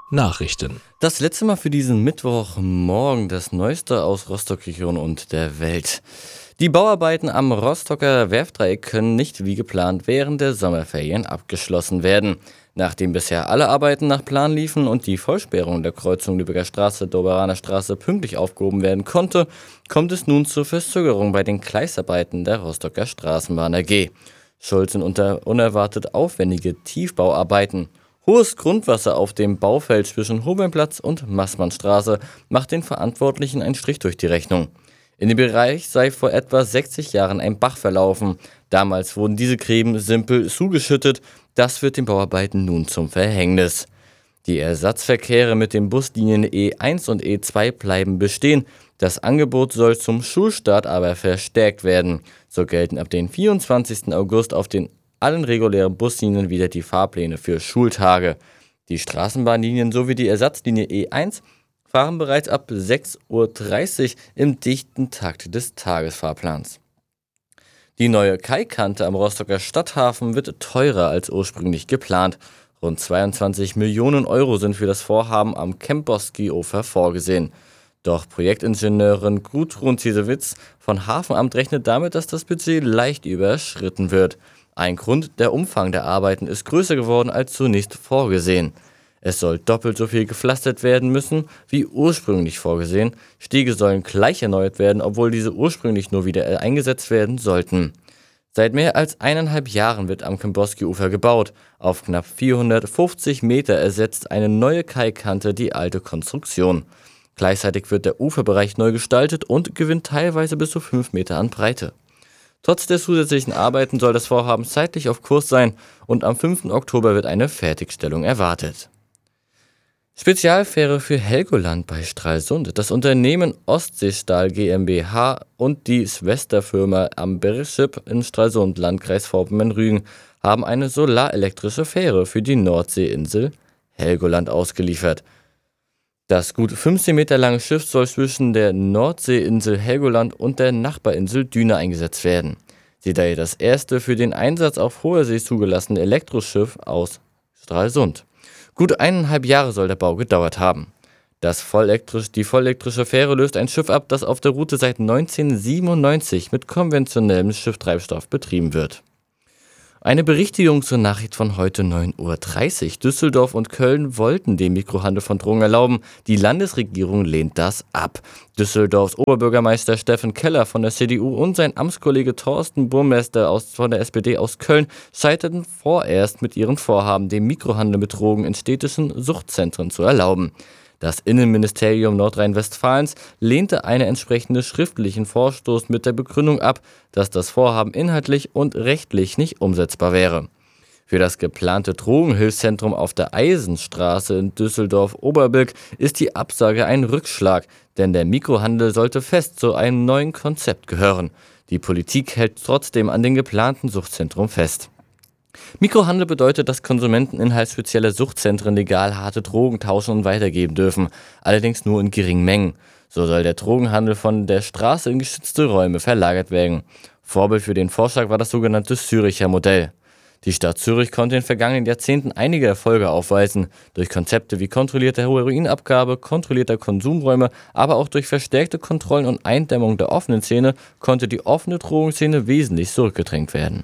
Nachrichten. Das letzte Mal für diesen Mittwochmorgen das Neueste aus Rostock, Region und der Welt. Die Bauarbeiten am Rostocker Werftdreieck können nicht wie geplant während der Sommerferien abgeschlossen werden. Nachdem bisher alle Arbeiten nach Plan liefen und die Vollsperrung der Kreuzung Lübecker Straße-Doberaner Straße pünktlich aufgehoben werden konnte, kommt es nun zur Verzögerung bei den Gleisarbeiten der Rostocker Straßenbahn AG. Schuld sind unerwartet aufwendige Tiefbauarbeiten. Hohes Grundwasser auf dem Baufeld zwischen Hobenplatz und Maßmannstraße macht den Verantwortlichen einen Strich durch die Rechnung. In dem Bereich sei vor etwa 60 Jahren ein Bach verlaufen. Damals wurden diese Gräben simpel zugeschüttet. Das wird den Bauarbeiten nun zum Verhängnis. Die Ersatzverkehre mit den Buslinien E1 und E2 bleiben bestehen. Das Angebot soll zum Schulstart aber verstärkt werden. So gelten ab dem 24. August auf den allen regulären Buslinien wieder die Fahrpläne für Schultage. Die Straßenbahnlinien sowie die Ersatzlinie E1 fahren bereits ab 6:30 Uhr im dichten Takt des Tagesfahrplans. Die neue Kaikante am Rostocker Stadthafen wird teurer als ursprünglich geplant. Rund 22 Millionen Euro sind für das Vorhaben am Kemposki-Ufer vorgesehen. Doch Projektingenieurin Gudrun Ziesewitz von Hafenamt rechnet damit, dass das Budget leicht überschritten wird. Ein Grund, der Umfang der Arbeiten ist größer geworden als zunächst vorgesehen. Es soll doppelt so viel gepflastert werden müssen, wie ursprünglich vorgesehen. Stege sollen gleich erneuert werden, obwohl diese ursprünglich nur wieder eingesetzt werden sollten. Seit mehr als 1,5 Jahren wird am Kemposki-Ufer gebaut. Auf knapp 450 Meter ersetzt eine neue Kaikante die alte Konstruktion. Gleichzeitig wird der Uferbereich neu gestaltet und gewinnt teilweise bis zu 5 Meter an Breite. Trotz der zusätzlichen Arbeiten soll das Vorhaben zeitlich auf Kurs sein und am 5. Oktober wird eine Fertigstellung erwartet. Spezialfähre für Helgoland bei Stralsund. Das Unternehmen Ostseestahl GmbH und die Schwesterfirma Ambership in Stralsund, Landkreis Vorpommern-Rügen, haben eine solarelektrische Fähre für die Nordseeinsel Helgoland ausgeliefert. Das gut 15 Meter lange Schiff soll zwischen der Nordseeinsel Helgoland und der Nachbarinsel Düne eingesetzt werden. Sie sei das erste für den Einsatz auf hoher See zugelassene Elektroschiff aus Stralsund. Gut 1,5 Jahre soll der Bau gedauert haben. Die vollelektrische Fähre löst ein Schiff ab, das auf der Route seit 1997 mit konventionellem Schifftreibstoff betrieben wird. Eine Berichtigung zur Nachricht von heute 9:30 Uhr. Düsseldorf und Köln wollten den Mikrohandel von Drogen erlauben. Die Landesregierung lehnt das ab. Düsseldorfs Oberbürgermeister Steffen Keller von der CDU und sein Amtskollege Thorsten Burmester von der SPD aus Köln scheiterten vorerst mit ihren Vorhaben, den Mikrohandel mit Drogen in städtischen Suchtzentren zu erlauben. Das Innenministerium Nordrhein-Westfalens lehnte einen entsprechenden schriftlichen Vorstoß mit der Begründung ab, dass das Vorhaben inhaltlich und rechtlich nicht umsetzbar wäre. Für das geplante Drogenhilfszentrum auf der Eisenstraße in Düsseldorf-Oberbilk ist die Absage ein Rückschlag, denn der Mikrohandel sollte fest zu einem neuen Konzept gehören. Die Politik hält trotzdem an dem geplanten Suchtzentrum fest. Mikrohandel bedeutet, dass Konsumenten innerhalb spezieller Suchtzentren legal harte Drogen tauschen und weitergeben dürfen, allerdings nur in geringen Mengen. So soll der Drogenhandel von der Straße in geschützte Räume verlagert werden. Vorbild für den Vorschlag war das sogenannte Züricher Modell. Die Stadt Zürich konnte in den vergangenen Jahrzehnten einige Erfolge aufweisen, durch Konzepte wie kontrollierte Heroinabgabe, kontrollierter Konsumräume, aber auch durch verstärkte Kontrollen und Eindämmung der offenen Szene konnte die offene Drogenszene wesentlich zurückgedrängt werden.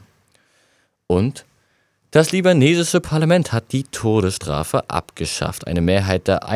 Und das libanesische Parlament hat die Todesstrafe abgeschafft. Eine Mehrheit der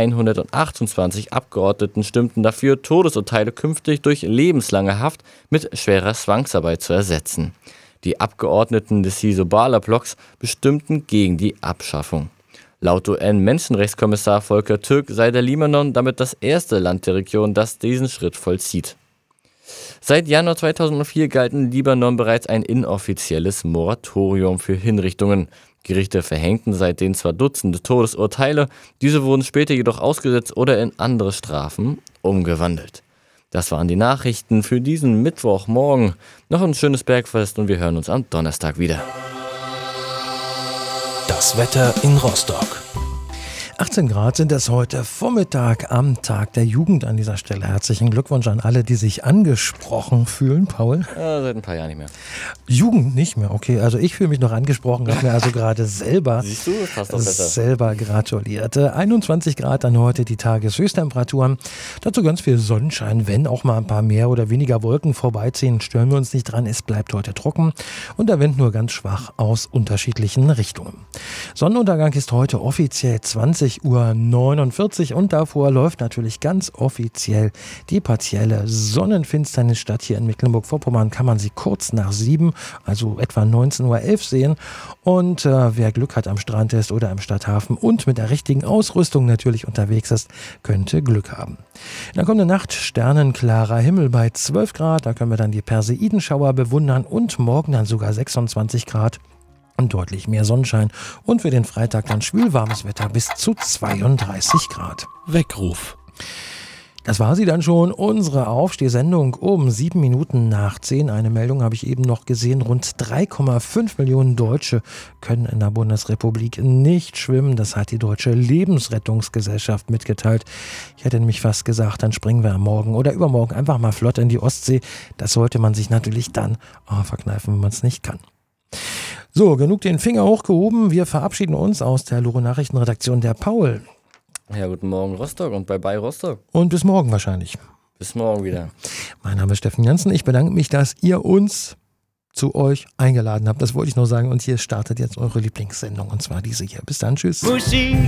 128 Abgeordneten stimmten dafür, Todesurteile künftig durch lebenslange Haft mit schwerer Zwangsarbeit zu ersetzen. Die Abgeordneten des Hizbollah-Blocks bestimmten gegen die Abschaffung. Laut UN-Menschenrechtskommissar Volker Türk sei der Libanon damit das erste Land der Region, das diesen Schritt vollzieht. Seit Januar 2004 galt in Libanon bereits ein inoffizielles Moratorium für Hinrichtungen. Gerichte verhängten seitdem zwar Dutzende Todesurteile, diese wurden später jedoch ausgesetzt oder in andere Strafen umgewandelt. Das waren die Nachrichten für diesen Mittwochmorgen. Noch ein schönes Bergfest und wir hören uns am Donnerstag wieder. Das Wetter in Rostock. 18 Grad sind es heute Vormittag am Tag der Jugend an dieser Stelle. Herzlichen Glückwunsch an alle, die sich angesprochen fühlen, Paul. Seit ein paar Jahren nicht mehr. Jugend nicht mehr, okay. Also ich fühle mich noch angesprochen, habe mir also gerade selber, Siehst du, das passt doch besser. selber gratuliert. 21 Grad dann heute die Tageshöchsttemperaturen. Dazu ganz viel Sonnenschein, wenn auch mal ein paar mehr oder weniger Wolken vorbeiziehen. Stören wir uns nicht dran, es bleibt heute trocken und der Wind nur ganz schwach aus unterschiedlichen Richtungen. Sonnenuntergang ist heute offiziell 20:49 Uhr und davor läuft natürlich ganz offiziell die partielle Sonnenfinsternis statt. Hier in Mecklenburg-Vorpommern kann man sie kurz nach 7, also etwa 19:11 Uhr sehen. Und wer Glück hat am Strand ist oder im Stadthafen und mit der richtigen Ausrüstung natürlich unterwegs ist, könnte Glück haben. In der kommenden Nacht sternenklarer Himmel bei 12 Grad, da können wir dann die Perseidenschauer bewundern und morgen dann sogar 26 Grad. Und deutlich mehr Sonnenschein und für den Freitag dann schwülwarmes Wetter bis zu 32 Grad. Weckruf. Das war sie dann schon, unsere Aufstehsendung um 7 Minuten nach 10. Eine Meldung habe ich eben noch gesehen. Rund 3,5 Millionen Deutsche können in der Bundesrepublik nicht schwimmen. Das hat die Deutsche Lebensrettungsgesellschaft mitgeteilt. Ich hätte nämlich fast gesagt, dann springen wir morgen oder übermorgen einfach mal flott in die Ostsee. Das sollte man sich natürlich dann verkneifen, wenn man es nicht kann. So, genug den Finger hochgehoben. Wir verabschieden uns aus der Loro-Nachrichtenredaktion. Der Paul. Ja, guten Morgen Rostock und bye Rostock. Und bis morgen wahrscheinlich. Bis morgen wieder. Mein Name ist Steffen Jansen. Ich bedanke mich, dass ihr uns zu euch eingeladen habt. Das wollte ich noch sagen. Und hier startet jetzt eure Lieblingssendung. Und zwar diese hier. Bis dann. Tschüss. Musik